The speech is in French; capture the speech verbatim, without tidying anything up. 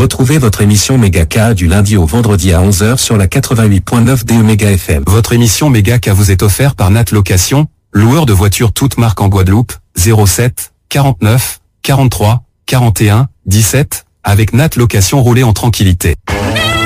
Retrouvez votre émission Megaka du lundi au vendredi à onze heures sur la quatre-vingt-huit point neuf D E Méga F M. Votre émission Megaka vous est offerte par Nat Location, loueur de voitures toutes marques en Guadeloupe, zéro sept, quarante-neuf, quarante-trois, quarante et un, dix-sept, avec Nat Location, roulez en tranquillité.